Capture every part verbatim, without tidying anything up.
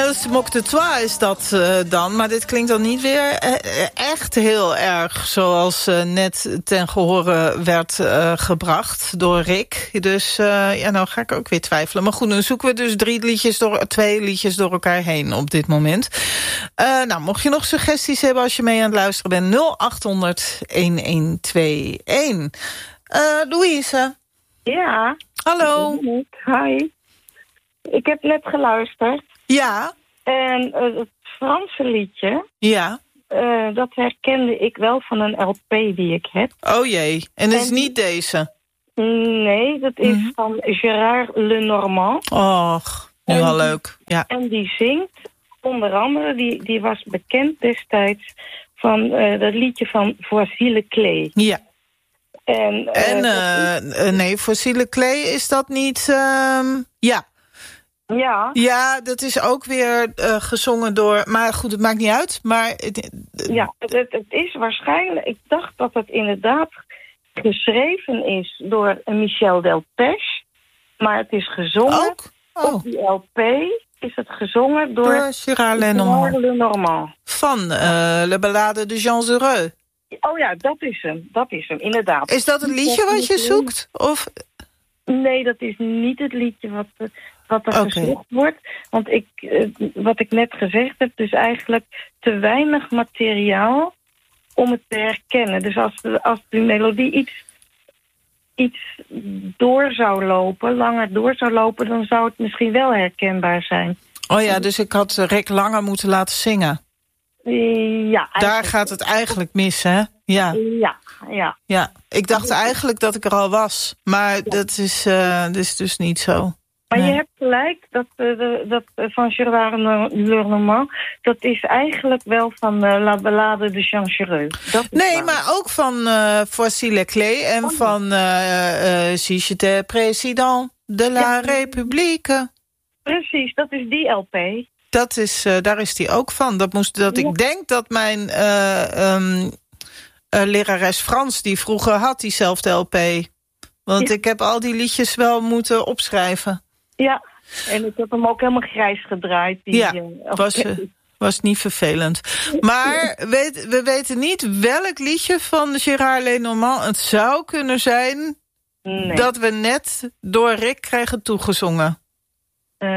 Uh, Smok de Trois is dat uh, dan. Maar dit klinkt dan niet weer uh, echt heel erg... zoals uh, net ten gehore werd uh, gebracht door Rick. Dus uh, ja, nou ga ik ook weer twijfelen. Maar goed, dan zoeken we dus drie liedjes door, twee liedjes door elkaar heen op dit moment. Uh, nou, mocht je nog suggesties hebben als je mee aan het luisteren bent... nul acht honderd een een twee een. Uh, Louise. Ja. Hallo. Hi. Ik heb net geluisterd. Ja. En uh, het Franse liedje... Ja. Uh, dat herkende ik wel van een L P die ik heb. Oh jee. En dat is en... niet deze? Nee, dat is mm-hmm. van Gérard Lenormand. Och, nu en al die, leuk. Ja. En die zingt, onder andere, die, die was bekend destijds... van uh, dat liedje van Voici le Clé. Ja. En, uh, en uh, is... nee, Fossiele Clé is dat niet... Uh, ja. Ja. Ja, dat is ook weer uh, gezongen door... Maar goed, het maakt niet uit. Maar ja, het, het is waarschijnlijk... Ik dacht dat het inderdaad geschreven is door Michel Delpech. Maar het is gezongen... Ook? Oh. Op die L P is het gezongen door... Door Gérard Lenormand. Lenormand. Van uh, Le Ballade de Jean Heureux. Oh ja, dat is hem. Dat is hem, inderdaad. Is dat het liedje wat je zoekt? Of... Nee, dat is niet het liedje wat... wat er okay. gezocht wordt. Want ik, uh, wat ik net gezegd heb, dus eigenlijk te weinig materiaal om het te herkennen. Dus als de, als de melodie iets, iets door zou lopen, langer door zou lopen, dan zou het misschien wel herkenbaar zijn. Oh ja, dus ik had Rick langer moeten laten zingen. Uh, ja. Daar gaat het eigenlijk mis, hè? Ja. Ja, ja. Ja, ik dacht eigenlijk dat ik er al was. Maar ja. dat, is, uh, dat is dus niet zo. Maar nee. je hebt gelijk, dat, uh, dat uh, van Gérard Lenormand... dat is eigenlijk wel van uh, La Ballade de Jean Heureux. Nee, waar. maar ook van uh, Voici le Clé en oh. van uh, uh, Si j'étais président de la ja. République. Precies, dat is die L P. Dat is, uh, daar is die ook van. Dat moest, dat ja. Ik denk dat mijn uh, um, uh, lerares Frans die vroeger had, diezelfde L P. Want ja. ik heb al die liedjes wel moeten opschrijven. Ja, en ik heb hem ook helemaal grijs gedraaid. Die, ja, uh, was, uh, was niet vervelend. Maar weet, we weten niet welk liedje van Gérard Lenormand het zou kunnen zijn... Nee. Dat we net door Rick krijgen toegezongen. Uh,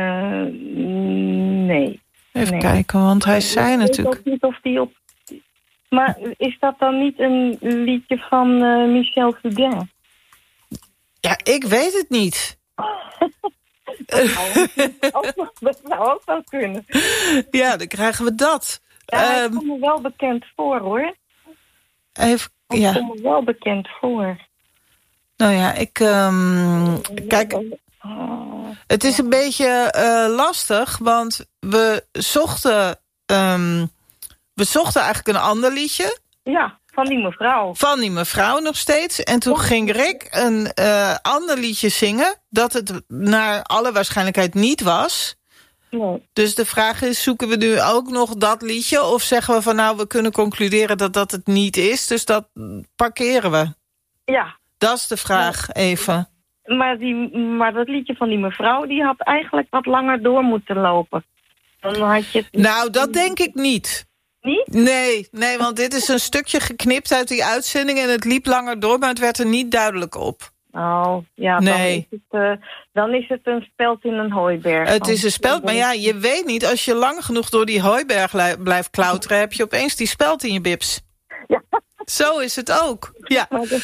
nee. Even nee. kijken, want hij zei ik natuurlijk... Ik weet niet of die op... Maar is dat dan niet een liedje van uh, Michel Fugain? Ja, ik weet het niet. Dat zou, ook, dat zou ook wel kunnen. Ja, dan krijgen we dat. Ja, um, ik kom me wel bekend voor, hoor. Even, ja. Ik kom me wel bekend voor. Nou ja, ik... Um, kijk, het is een beetje uh, lastig, want we zochten... Um, we zochten eigenlijk een ander liedje. Ja. Van die mevrouw. Van die mevrouw nog steeds. En toen ging Rick een uh, ander liedje zingen... dat het naar alle waarschijnlijkheid niet was. Nee. Dus de vraag is, zoeken we nu ook nog dat liedje... of zeggen we van nou, we kunnen concluderen dat dat het niet is... dus dat parkeren we. Ja. Dat is de vraag, ja. even. Maar, die, maar dat liedje van die mevrouw... die had eigenlijk wat langer door moeten lopen. Dan had je het... Nou, dat denk ik niet... Niet? Nee, nee, want dit is een stukje geknipt uit die uitzending... en het liep langer door, maar het werd er niet duidelijk op. Oh, ja, nee. dan, is het, uh, dan is het een speld in een hooiberg. Het is een speld, maar ja, je weet niet... als je lang genoeg door die hooiberg blijft klauteren... heb je opeens die speld in je bips. Ja. Zo is het ook. Ja.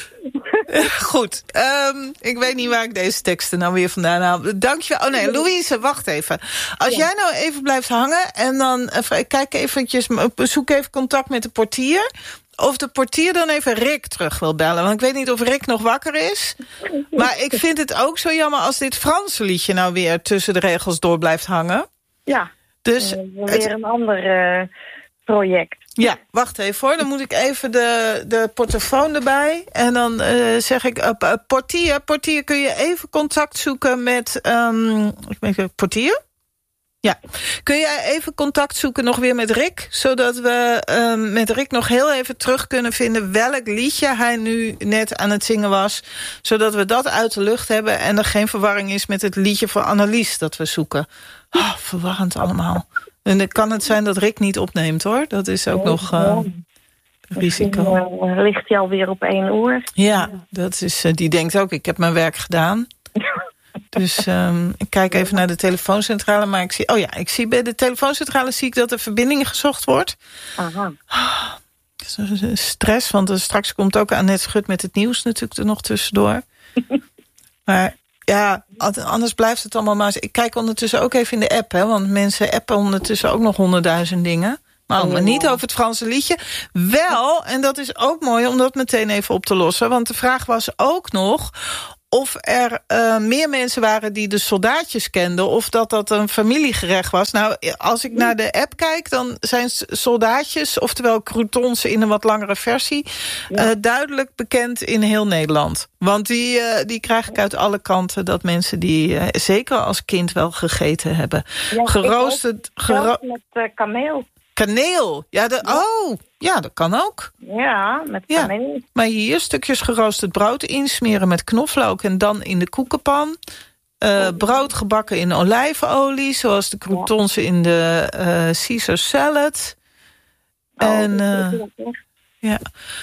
Goed. Um, ik weet niet waar ik deze teksten nou weer vandaan haal. Dank je wel. Oh nee, Louise, wacht even. Als ja. jij nou even blijft hangen... en dan even, kijk eventjes, zoek even contact met de portier... of de portier dan even Rick terug wil bellen. Want ik weet niet of Rick nog wakker is. Maar ik vind het ook zo jammer... als dit Franse liedje nou weer tussen de regels door blijft hangen. Ja, dus uh, weer het... een ander uh, project. Ja, wacht even hoor. Dan moet ik even de, de portofoon erbij. En dan uh, zeg ik... Uh, uh, portier, portier, kun je even contact zoeken met... Um, ik weet, portier? Ja. Kun jij even contact zoeken nog weer met Rick? Zodat we um, met Rick nog heel even terug kunnen vinden... welk liedje hij nu net aan het zingen was. Zodat we dat uit de lucht hebben... en er geen verwarring is met het liedje van Annelies dat we zoeken. Oh, verwarrend allemaal. En dan kan het zijn dat Rick niet opneemt, hoor. Dat is ook nee, nog uh, risico. Uh, ligt hij alweer op één uur? Ja, dat is, uh, die denkt ook, ik heb mijn werk gedaan. Dus um, ik kijk even naar de telefooncentrale. Maar ik zie, oh ja, ik zie bij de telefooncentrale zie ik dat er verbinding gezocht wordt. Aha. Oh, stress, want er straks komt ook Annette Schut met het nieuws natuurlijk er nog tussendoor. Maar ja, anders blijft het allemaal maar... Ik kijk ondertussen ook even in de app, hè, want mensen appen ondertussen ook nog honderdduizend dingen. Maar allemaal niet over het Franse liedje. Wel, en dat is ook mooi om dat meteen even op te lossen. Want de vraag was ook nog of er uh, meer mensen waren die de soldaatjes kenden, of dat dat een familiegerecht was. Nou, als ik naar de app kijk, dan zijn soldaatjes, oftewel croutons in een wat langere versie, ja. uh, duidelijk bekend in heel Nederland. Want die, uh, die krijg ik uit alle kanten, dat mensen die uh, zeker als kind wel gegeten hebben. Ja, geroosterd... Gero- met uh, kameel. Kaneel, ja, de, oh, ja, dat kan ook. Ja, met kaneel. Ja, maar hier stukjes geroosterd brood insmeren met knoflook en dan in de koekenpan. Uh, oh. Brood gebakken in olijfolie, zoals de croutons ja. in de uh, Caesar salad. Oh, en, uh, ja.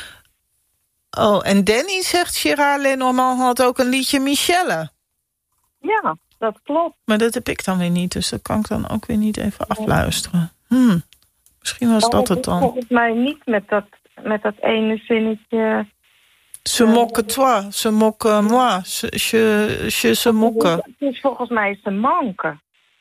Oh, en Danny zegt, Gérard Lenormand had ook een liedje Michelle. Ja, dat klopt. Maar dat heb ik dan weer niet, dus dat kan ik dan ook weer niet even afluisteren. Hmm. Misschien was dat het dan. Volgens mij niet met dat, met dat ene zinnetje. Se moque toi, se moque moi, je, je se moque. Het is volgens mij se manque.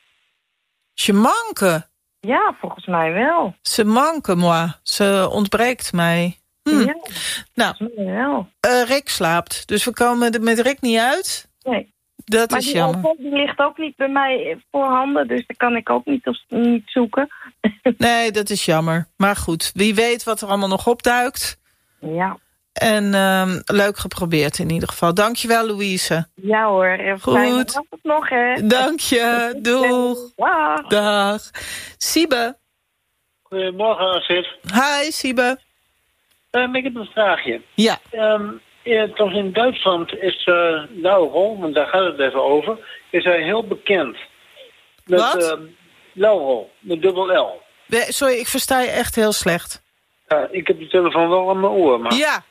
Je manque? Ja, volgens mij wel. Se manque moi, ze ontbreekt mij. Hm. Ja, nou, volgens mij wel. Uh, Rick slaapt, dus we komen er met Rick niet uit. Nee. Dat maar is die jammer. alcohol, die ligt ook niet bij mij voorhanden, dus dat kan ik ook niet, of, niet zoeken. Nee, dat is jammer. Maar goed, wie weet wat er allemaal nog opduikt. Ja. En uh, leuk geprobeerd in ieder geval. Dankjewel, Louise. Ja hoor. Goed. Fijn nog, hè. Dank je. Doeg. Dag. Dag. Siebe. Goedemorgen, Asif. Hi, Siebe. Um, ik heb een vraagje. Ja. Um, Ja, toch in Duitsland is uh, Laurel, want daar gaat het even over, is hij heel bekend. Met, Wat? Uh, Laurel, met dubbel L. Sorry, ik versta je echt heel slecht. Ja, ik heb de telefoon wel aan mijn oor, maar... Ja.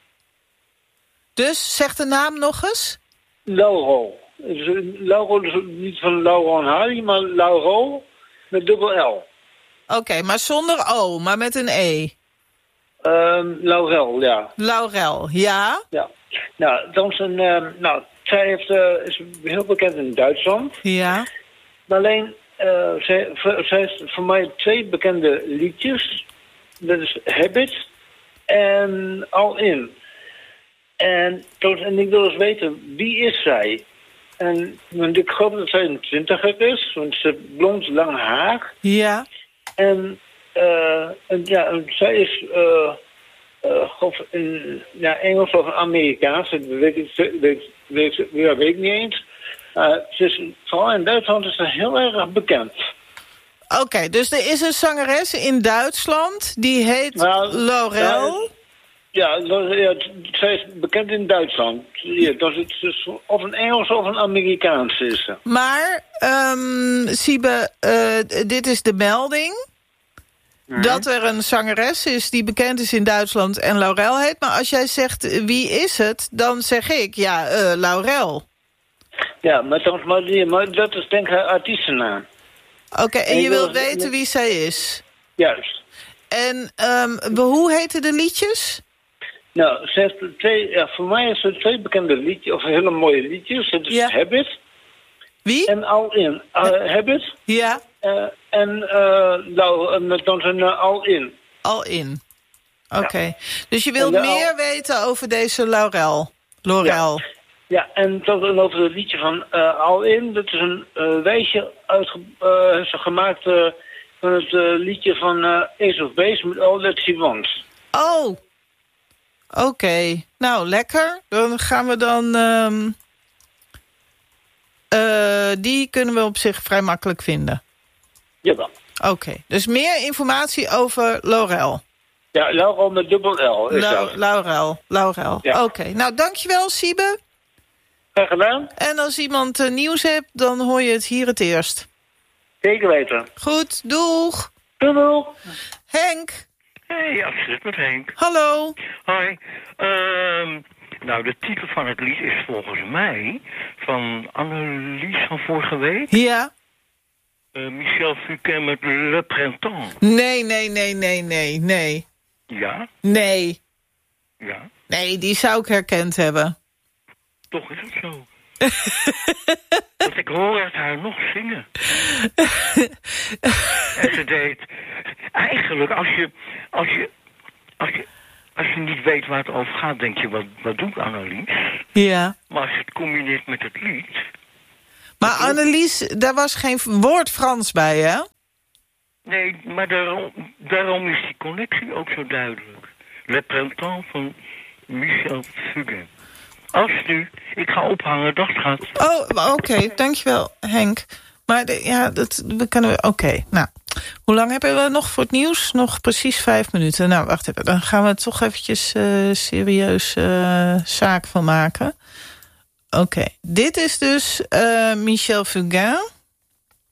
Dus, zeg de naam nog eens. Laurel. Laurel is niet van Laurel en Hardy, maar Laurel met dubbel L. Oké, okay, maar zonder O, maar met een E. Um, Laurel, ja. Laurel, ja. Ja. Nou, dan zijn, uh, nou zij heeft, uh, is heel bekend in Duitsland. Ja. Maar alleen, uh, zij, zij heeft voor mij twee bekende liedjes. Dat is Habit en All In. En, en ik wil eens weten, wie is zij? En want ik geloof dat zij een twintiger is, want ze heeft blond lang haar. Ja. En... Uh, en ja, en zij is uh, uh, of in ja, Engels of Amerikaans, dat weet ik, weet, weet, weet, weet ik niet eens. Uh, ze is, vooral in Duitsland is ze heel erg bekend. Oké, okay, dus er is een zangeres in Duitsland, die heet nou, Laurel. Ja, ja, zij is bekend in Duitsland. Ja, dat is dus of een Engels of een Amerikaans is ze. Maar, um, Siebe, uh, dit is de melding... Mm-hmm. Dat er een zangeres is die bekend is in Duitsland en Laurel heet. Maar als jij zegt wie is het, dan zeg ik ja, uh, Laurel. Ja, maar, dan, maar, maar dat is denk ik haar artiestennaam. Oké, okay, en, en je wilt weten wie zij is? Juist. En um, hoe heten de liedjes? Nou, ze heeft twee, ja, voor mij is er twee bekende liedjes, of hele mooie liedjes. Het is ja. Habit. Wie? En All In. Uh, Habit. Ja. Uh, en uh, dan zijn uh, All In. All In. Oké. Okay. Ja. Dus je wilt meer al... weten over deze Laurel. Laurel. Ja, ja en dan over het liedje van uh, All In. Dat is een uh, wijsje uitge uh, gemaakt uh, van het uh, liedje van uh, Ace of Base met All That She Wants. Oh. Oké. Okay. Nou, lekker. Dan gaan we dan... Um... Uh, die kunnen we op zich vrij makkelijk vinden. Jawel. Oké, okay. Dus meer informatie over Laurel. Ja, Laurel met dubbel L. Is La dat. Laurel, Laurel. Ja. Oké, okay. Nou dankjewel Siebe. Graag gedaan. En als iemand uh, nieuws hebt, dan hoor je het hier het eerst. Zeker weten. Goed, doeg. Doei, doei. Henk. Hey, Astrid met Henk. Hallo. Hoi. Uh, nou, de titel van het lied is volgens mij van Annelies van vorige week. Ja. Uh, Michel Fugain met Le Printemps. Nee, nee, nee, nee, nee, nee. Ja? Nee. Ja. Nee, die zou ik herkend hebben. Toch is het zo. Want ik hoor het haar nog zingen. En ze deed... Eigenlijk, als je, als je, als je, als je niet weet waar het over gaat, denk je, wat, wat doet Annelies? Ja. Maar als je het combineert met het lied... Maar Annelies, daar was geen woord Frans bij, hè? Nee, maar daarom, daarom is die connectie ook zo duidelijk. Le Printemps van Michel Fugain. Als nu, ik ga ophangen, dag gaat. Oh, oké, okay, dankjewel Henk. Maar de, ja, dat we kunnen we. Oké, okay, nou. Hoe lang hebben we nog voor het nieuws? Nog precies vijf minuten. Nou, wacht even. Dan gaan we er toch eventjes uh, serieus uh, zaak van maken. Oké, okay. Dit is dus uh, Michel Fugain.